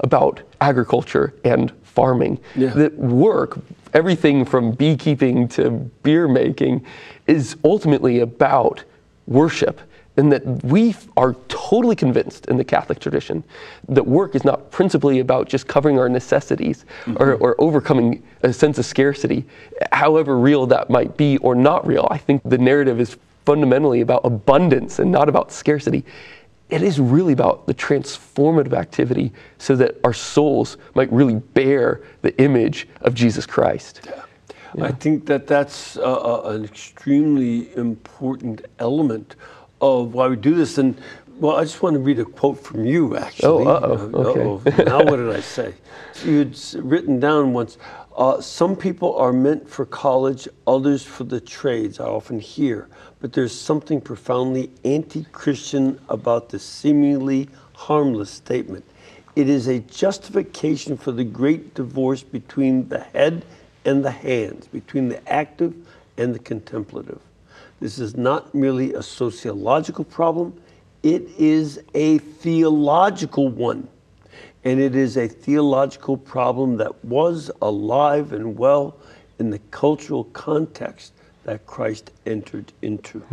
about agriculture and farming. That work, everything from beekeeping to beer making, is ultimately about worship. And that we are totally convinced in the Catholic tradition that work is not principally about just covering our necessities or overcoming a sense of scarcity, however real that might be or not real. I think the narrative is fundamentally about abundance and not about scarcity. It is really about the transformative activity so that our souls might really bear the image of Jesus Christ. Yeah. I think that that's an extremely important element of why we do this. And well, I just want to read a quote from you, actually. Okay. Now what did I say? You'd written down once, some people are meant for college, others for the trades, I often hear. But there's something profoundly anti-Christian about the seemingly harmless statement. It is a justification for the great divorce between the head and the hands, between the active and the contemplative. This is not merely a sociological problem, it is a theological one. And it is a theological problem that was alive and well in the cultural context that Christ entered into.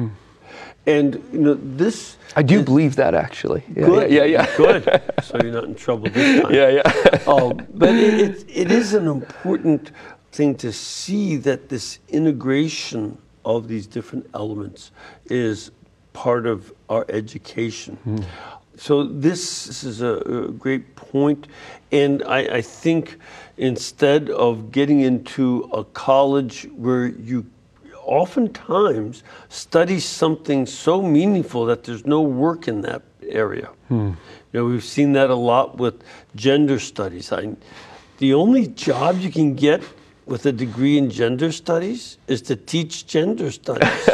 And this... I do believe that, actually. Good. Yeah. Good. So you're not in trouble this time. Yeah. But it is an important thing to see that this integration of these different elements is part of our education. So this is a great point. And I think instead of getting into a college where you oftentimes study something so meaningful that there's no work in that area. We've seen that a lot with gender studies. The only job you can get with a degree in gender studies is to teach gender studies.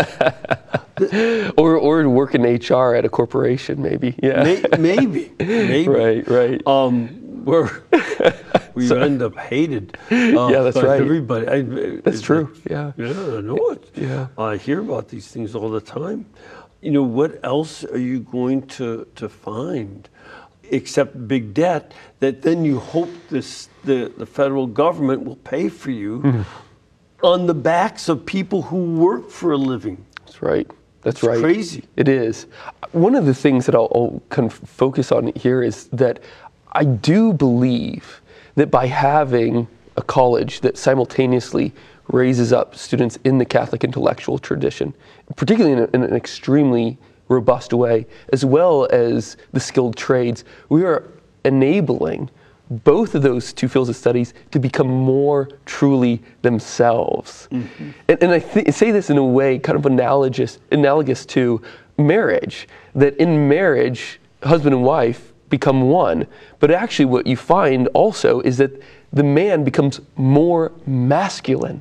or to work in HR at a corporation, maybe. Yeah. Maybe. Right. Where we end up hated. That's right. Everybody. That's true. Yeah, I know it. Yeah. I hear about these things all the time. What else are you going to find? Except big debt, that then you hope the federal government will pay for you on the backs of people who work for a living. That's right. It's crazy. It is. One of the things that I'll kind of focus on here is that I do believe that by having a college that simultaneously raises up students in the Catholic intellectual tradition, particularly in an extremely robust way, as well as the skilled trades, we are enabling both of those two fields of studies to become more truly themselves. And I say this in a way kind of analogous to marriage, that in marriage, husband and wife become one. But actually what you find also is that the man becomes more masculine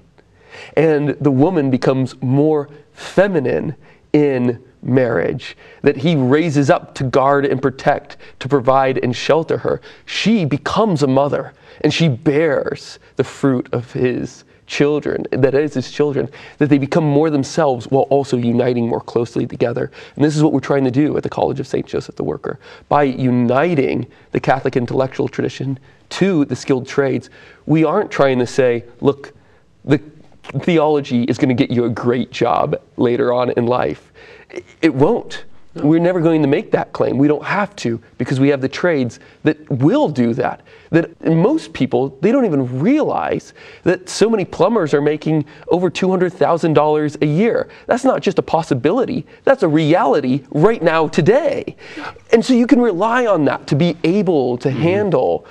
and the woman becomes more feminine in marriage, that he raises up to guard and protect, to provide and shelter her. She becomes a mother, and she bears the fruit of his children, that is his children, that they become more themselves while also uniting more closely together. And this is what we're trying to do at the College of St. Joseph the Worker. By uniting the Catholic intellectual tradition to the skilled trades, we aren't trying to say, look, the theology is going to get you a great job later on in life. It won't. No. We're never going to make that claim. We don't have to, because we have the trades that will do that. That most people, they don't even realize that so many plumbers are making over $200,000 a year. That's not just a possibility. That's a reality right now, today. And so you can rely on that to be able to handle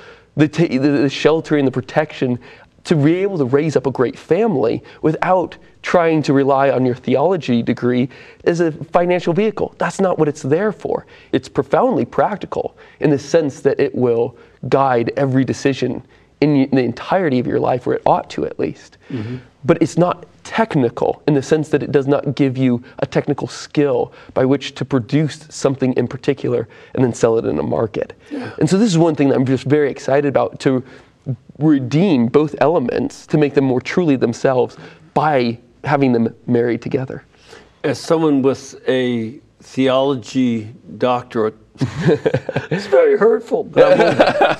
the sheltering, the protection, to be able to raise up a great family without trying to rely on your theology degree as a financial vehicle. That's not what it's there for. It's profoundly practical in the sense that it will guide every decision in the entirety of your life, or it ought to at least. But it's not technical in the sense that it does not give you a technical skill by which to produce something in particular and then sell it in a market. And so this is one thing that I'm just very excited about, to redeem both elements, to make them more truly themselves by having them married together. As someone with a theology doctorate, it's very hurtful. But